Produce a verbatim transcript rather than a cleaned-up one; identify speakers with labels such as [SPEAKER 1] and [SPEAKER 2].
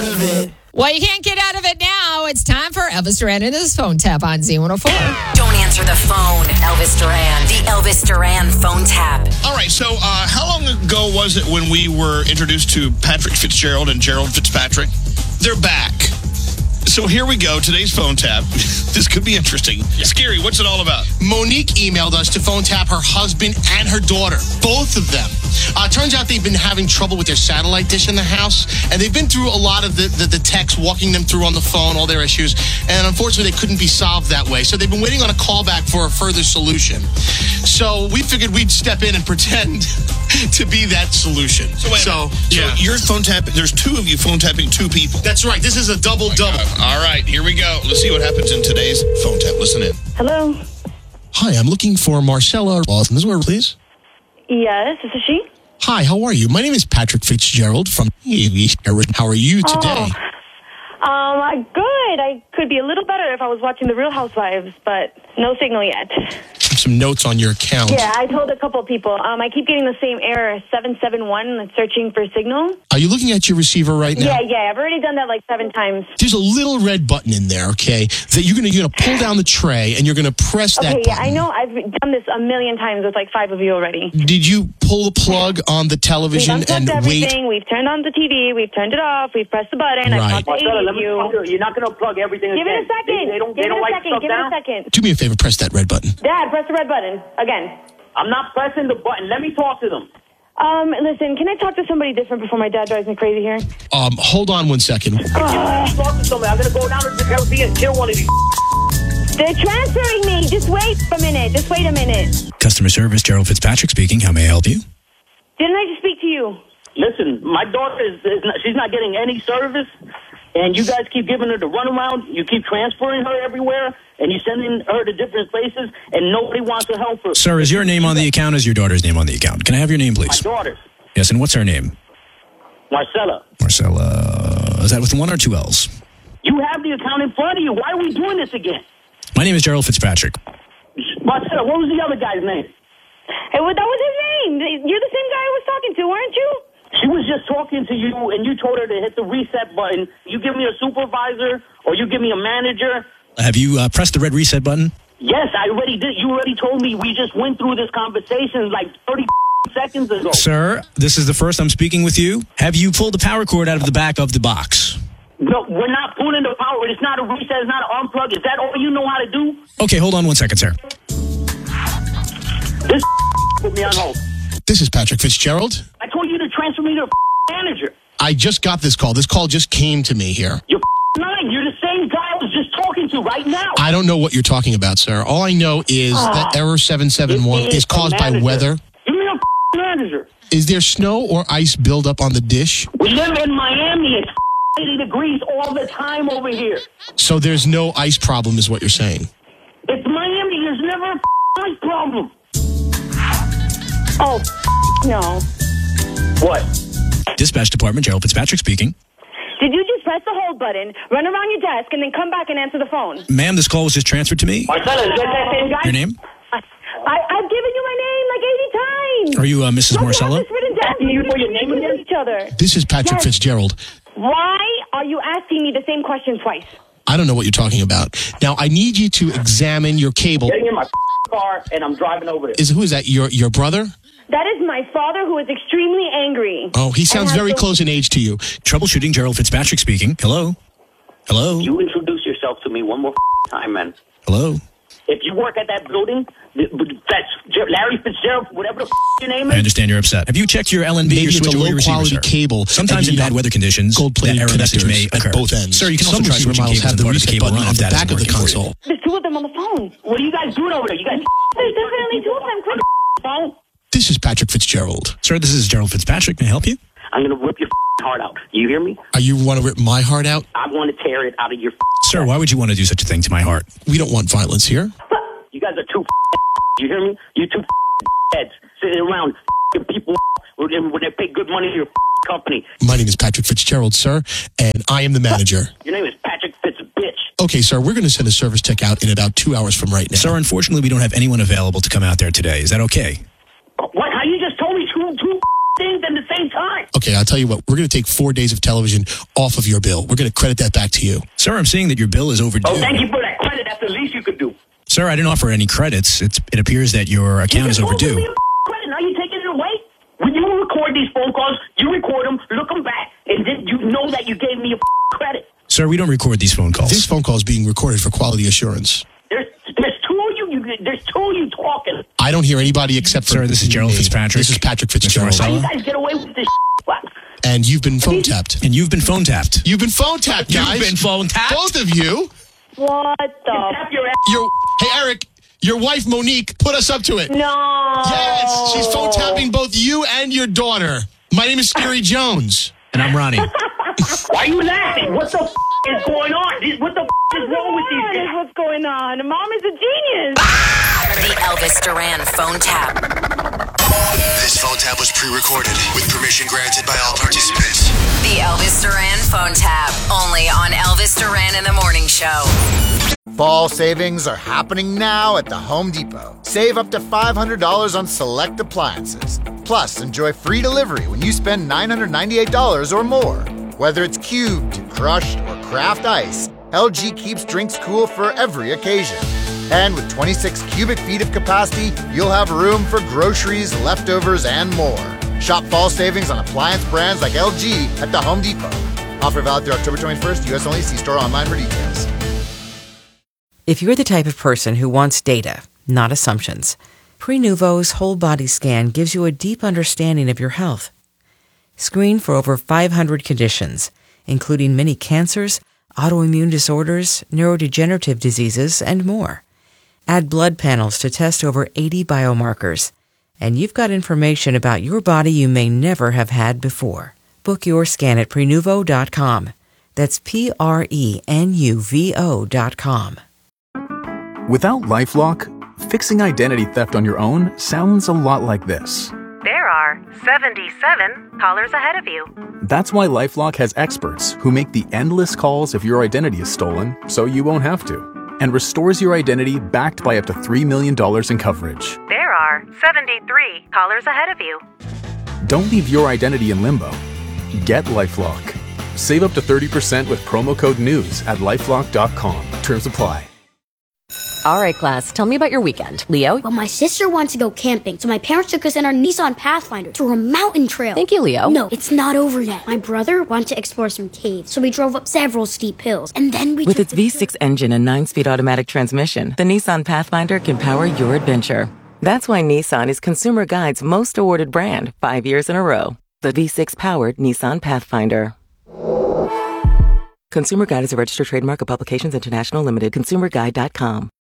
[SPEAKER 1] Well, you can't get out of it now. It's time for Elvis Duran and his phone tap on Z one oh four.
[SPEAKER 2] Don't answer the phone, Elvis Duran. The Elvis Duran phone tap.
[SPEAKER 3] All right, so uh, how long ago was it when we were introduced to Patrick Fitzgerald and Gerald Fitzpatrick? They're back. So here we go. Today's phone tap. This could be interesting. Yeah. Scary. What's it all about?
[SPEAKER 4] Monique emailed us to phone tap her husband and her daughter, both of them. Uh, turns out they've been having trouble with their satellite dish in the house, and they've been through a lot of the, the, the texts, walking them through on the phone, all their issues, and unfortunately they couldn't be solved that way. So they've been waiting on a callback for a further solution. So we figured we'd step in and pretend to be that solution.
[SPEAKER 3] So, wait so, yeah. so you're phone tapping, there's two of you phone tapping two people.
[SPEAKER 4] That's right. This is a double-double.
[SPEAKER 3] Oh all right, here we go. Let's see what happens in today's phone tap. Listen in.
[SPEAKER 5] Hello.
[SPEAKER 4] Hi, I'm looking for Marcella Lawson. This is where, please.
[SPEAKER 5] Yes, this is she.
[SPEAKER 4] Hi, how are you? My name is Patrick Fitzgerald from... How are you today?
[SPEAKER 5] Oh, um, good. I could be a little better if I was watching The Real Housewives, but no signal yet.
[SPEAKER 4] Some notes on your account.
[SPEAKER 5] Yeah, I told a couple people. Um, I keep getting the same error, seven seven one, searching for signal.
[SPEAKER 4] Are you looking at your receiver right now?
[SPEAKER 5] Yeah, yeah. I've already done that like seven times.
[SPEAKER 4] There's a little red button in there, okay, that you're going you're gonna pull down the tray and you're going to press
[SPEAKER 5] okay,
[SPEAKER 4] that
[SPEAKER 5] yeah,
[SPEAKER 4] button.
[SPEAKER 5] I know. I've done this a million times with like five of you already.
[SPEAKER 4] Did you pull the plug on the television
[SPEAKER 5] We've
[SPEAKER 4] and
[SPEAKER 5] everything.
[SPEAKER 4] wait?
[SPEAKER 5] We've turned on the T V. We've turned it off. We've pressed the button.
[SPEAKER 4] Right.
[SPEAKER 5] I've talked to
[SPEAKER 6] Marcella, let me
[SPEAKER 5] you.
[SPEAKER 6] talk to you. You're not going to plug everything
[SPEAKER 5] Give
[SPEAKER 6] again.
[SPEAKER 5] it a second.
[SPEAKER 6] They, they don't,
[SPEAKER 5] Give
[SPEAKER 6] they don't
[SPEAKER 5] it a
[SPEAKER 6] like
[SPEAKER 5] second.
[SPEAKER 6] stuff
[SPEAKER 5] Give
[SPEAKER 6] down.
[SPEAKER 5] it a second.
[SPEAKER 4] Do me a favor, press that red button.
[SPEAKER 5] Dad, press the red button again.
[SPEAKER 6] I'm not pressing the button. Let me talk to them.
[SPEAKER 5] Um, listen, can I talk to somebody different before my dad drives me crazy here?
[SPEAKER 4] Um, hold on one second.
[SPEAKER 6] Uh, talk to somebody. I'm going to go down to the L B and kill one of these.
[SPEAKER 5] They're transferring me. Just wait a minute. Just wait a minute.
[SPEAKER 7] Customer service, Gerald Fitzpatrick speaking. How may I help you?
[SPEAKER 5] Didn't I just speak to you?
[SPEAKER 6] Listen, my daughter is, is not, she's not getting any service, and you guys keep giving her the runaround. You keep transferring her everywhere, and you're sending her to different places, and nobody wants to help her.
[SPEAKER 7] Sir, is your name on the account? Is your daughter's name on the account? Can I have your name, please?
[SPEAKER 6] My daughter's.
[SPEAKER 7] Yes, and what's her name?
[SPEAKER 6] Marcella.
[SPEAKER 7] Marcella. Is that with one or two L's?
[SPEAKER 6] You have the account in front of you. Why are we doing this again?
[SPEAKER 7] My name is Gerald Fitzpatrick.
[SPEAKER 6] Marcella, what was the other guy's name?
[SPEAKER 5] Hey, well, that was his name. You're the same guy I was talking to, weren't you?
[SPEAKER 6] She was just talking to you, and you told her to hit the reset button. You give me a supervisor, or you give me a manager.
[SPEAKER 7] Have you uh, pressed the red reset button?
[SPEAKER 6] Yes, I already did. You already told me. We just went through this conversation like thirty seconds ago.
[SPEAKER 7] Sir, this is the first I'm speaking with you. Have you pulled the power cord out of the back of the box?
[SPEAKER 6] No, we're not pulling the power. It's not a reset. It's not an unplug. Is that all you know how to do?
[SPEAKER 7] Okay, hold on one second, sir.
[SPEAKER 6] This put me on hold.
[SPEAKER 4] This is Patrick Fitzgerald.
[SPEAKER 6] I told you to transfer me to a manager.
[SPEAKER 4] I just got this call. This call just came to me here.
[SPEAKER 6] You're lying. You're the same guy I was just talking to right now.
[SPEAKER 4] I don't know what you're talking about, sir. All I know is
[SPEAKER 6] oh.
[SPEAKER 4] that error seven seven one is caused by weather.
[SPEAKER 6] Give me a manager.
[SPEAKER 4] Is there snow or ice buildup on the dish?
[SPEAKER 6] We live in Miami. It's eighty degrees all the time over here.
[SPEAKER 4] So there's no ice problem is what you're saying?
[SPEAKER 6] It's Miami. There's never a ice problem.
[SPEAKER 5] Oh, no.
[SPEAKER 6] What?
[SPEAKER 7] Dispatch Department, Gerald Fitzpatrick speaking.
[SPEAKER 5] Did you just press the hold button, run around your desk, and then come back and answer the phone?
[SPEAKER 7] Ma'am, this call was just transferred to me.
[SPEAKER 6] Marcella, is that that same guy?
[SPEAKER 7] Your name?
[SPEAKER 5] I, I, I've given you my name like eighty times.
[SPEAKER 7] Are you uh, Missus
[SPEAKER 5] Don't
[SPEAKER 7] Marcella?
[SPEAKER 5] You have this written down.
[SPEAKER 6] Asking you for your name again?
[SPEAKER 5] Each other.
[SPEAKER 4] This is Patrick
[SPEAKER 5] Yes.
[SPEAKER 4] Fitzgerald.
[SPEAKER 5] Why are you asking me the same question twice?
[SPEAKER 4] I don't know what you're talking about. Now, I need you to examine your cable.
[SPEAKER 6] Getting in my car, and I'm driving over there.
[SPEAKER 4] Is Who is that, your your brother?
[SPEAKER 5] That is my father, who is extremely angry.
[SPEAKER 4] Oh, he sounds very
[SPEAKER 5] to-
[SPEAKER 4] close in age to you.
[SPEAKER 7] Troubleshooting, Gerald Fitzpatrick speaking. Hello? Hello?
[SPEAKER 6] You introduce yourself to me one more time, man.
[SPEAKER 7] Hello?
[SPEAKER 6] If you work at that building, that's Larry Fitzgerald, whatever the your name
[SPEAKER 7] I
[SPEAKER 6] is.
[SPEAKER 7] understand you're upset. Have you checked your L N B
[SPEAKER 4] Maybe
[SPEAKER 7] or
[SPEAKER 4] it's
[SPEAKER 7] switch
[SPEAKER 4] a
[SPEAKER 7] over your receiver,
[SPEAKER 4] low-quality
[SPEAKER 7] sir?
[SPEAKER 4] cable.
[SPEAKER 7] Sometimes
[SPEAKER 4] and
[SPEAKER 7] in
[SPEAKER 4] you
[SPEAKER 7] bad
[SPEAKER 4] have
[SPEAKER 7] weather conditions, that
[SPEAKER 4] gold-plated
[SPEAKER 7] error message may
[SPEAKER 4] connectors
[SPEAKER 7] occur.
[SPEAKER 4] at both ends.
[SPEAKER 7] Sir, you can
[SPEAKER 4] Some
[SPEAKER 7] also try
[SPEAKER 4] receiver
[SPEAKER 7] switching
[SPEAKER 4] models
[SPEAKER 7] cables
[SPEAKER 4] have
[SPEAKER 7] and
[SPEAKER 4] the
[SPEAKER 7] part of the
[SPEAKER 4] reset
[SPEAKER 7] cable
[SPEAKER 4] button
[SPEAKER 7] run
[SPEAKER 4] on
[SPEAKER 7] if
[SPEAKER 4] the
[SPEAKER 7] that
[SPEAKER 4] back
[SPEAKER 7] isn't
[SPEAKER 4] of the
[SPEAKER 7] working for you.
[SPEAKER 4] console.
[SPEAKER 5] There's two of them on the phone.
[SPEAKER 6] What are you guys doing over there? You guys
[SPEAKER 5] There's definitely two of them. Quick.
[SPEAKER 6] phone?
[SPEAKER 4] This is Patrick Fitzgerald.
[SPEAKER 7] Sir, this is Gerald Fitzpatrick. May I help you?
[SPEAKER 6] I'm going to rip your heart out. You hear me?
[SPEAKER 4] Are you want to rip my heart out?
[SPEAKER 6] I want to tear it out of your
[SPEAKER 7] Sir, why would you want to do such a thing to my heart?
[SPEAKER 4] We don't want violence here.
[SPEAKER 6] You guys are two You hear me? You two heads sitting around people when they pay good money to your company.
[SPEAKER 4] My name is Patrick Fitzgerald, sir, and I am the manager.
[SPEAKER 6] Your name is Patrick Fitz, bitch.
[SPEAKER 4] Okay, sir, we're going to send a service tech out in about two hours from right now.
[SPEAKER 7] Sir, unfortunately, we don't have anyone available to come out there today. Is that okay?
[SPEAKER 6] What? How you just told me two two things in the same same time.
[SPEAKER 4] Okay, I'll tell you what. We're going to take four days of television off of your bill. We're going to credit that back to you.
[SPEAKER 7] Sir, I'm seeing that your bill is overdue.
[SPEAKER 6] Oh, thank you for that credit. That's the least you could do.
[SPEAKER 7] Sir, I didn't offer any credits. It's, it appears that your account is overdue.
[SPEAKER 6] Me a credit. Now you taking it away? When you record these phone calls, you record them, look them back, and then you know that you gave me a credit.
[SPEAKER 7] Sir, we don't record these phone calls.
[SPEAKER 4] This phone call is being recorded for quality assurance.
[SPEAKER 6] There's, there's two of you, you. There's two of you talking.
[SPEAKER 4] I don't hear anybody except for...
[SPEAKER 7] Sir, this is Gerald
[SPEAKER 4] me.
[SPEAKER 7] Fitzpatrick.
[SPEAKER 4] This is Patrick Fitzgerald.
[SPEAKER 6] How you guys get away with this?
[SPEAKER 4] And you've been phone tapped.
[SPEAKER 7] And you've been phone tapped.
[SPEAKER 4] You've been phone tapped, guys.
[SPEAKER 7] You've been phone tapped.
[SPEAKER 4] Both of you.
[SPEAKER 5] What the?
[SPEAKER 6] Tap your ass.
[SPEAKER 4] Your, hey, Eric, your wife, Monique, put us up to it.
[SPEAKER 5] No.
[SPEAKER 4] Yes, she's phone tapping both you and your daughter. My name is Scary Jones.
[SPEAKER 7] And I'm Ronnie.
[SPEAKER 6] Why are you laughing? What the f- is going on? What the f- is wrong with these guys?
[SPEAKER 5] What's going on? Mom is a genius.
[SPEAKER 2] The Elvis Duran phone tap.
[SPEAKER 8] This phone tap was pre-recorded with permission granted by all participants.
[SPEAKER 2] The Elvis Duran phone tap. Only on Elvis Duran in the Morning Show.
[SPEAKER 9] Fall savings are happening now at the Home Depot. Save up to five hundred dollars on select appliances. Plus, enjoy free delivery when you spend nine hundred ninety-eight dollars or more. Whether it's cubed, crushed, or craft ice, L G keeps drinks cool for every occasion. And with twenty-six cubic feet of capacity, you'll have room for groceries, leftovers, and more. Shop fall savings on appliance brands like L G at the Home Depot. Offer valid through October twenty-first. U S only. See store online for details.
[SPEAKER 10] If you're the type of person who wants data, not assumptions, Prenuvo's whole body scan gives you a deep understanding of your health. Screen for over five hundred conditions, including many cancers, autoimmune disorders, neurodegenerative diseases, and more. Add blood panels to test over eighty biomarkers, and you've got information about your body you may never have had before. Book your scan at Prenuvo dot com. That's P R E N U V O dot com.
[SPEAKER 11] Without LifeLock, fixing identity theft on your own sounds a lot like this.
[SPEAKER 12] There are seventy-seven callers ahead of you.
[SPEAKER 11] That's why LifeLock has experts who make the endless calls if your identity is stolen, so you won't have to, and restores your identity backed by up to three million dollars in coverage.
[SPEAKER 12] There are seventy-three callers ahead of you.
[SPEAKER 11] Don't leave your identity in limbo. Get LifeLock. Save up to thirty percent with promo code NEWS at lifelock dot com. Terms apply.
[SPEAKER 13] All right, class, tell me about your weekend. Leo?
[SPEAKER 14] Well, my sister wants to go camping, so my parents took us in our Nissan Pathfinder to a mountain trail.
[SPEAKER 13] Thank you, Leo.
[SPEAKER 14] No, it's not over yet. My brother wanted to explore some caves, so we drove up several steep hills, and then we
[SPEAKER 15] With
[SPEAKER 14] took
[SPEAKER 15] its V six engine and nine-speed automatic transmission, the Nissan Pathfinder can power your adventure. That's why Nissan is Consumer Guide's most awarded brand five years in a row. The V six-powered Nissan Pathfinder. Consumer Guide is a registered trademark of Publications International Limited. consumer guide dot com.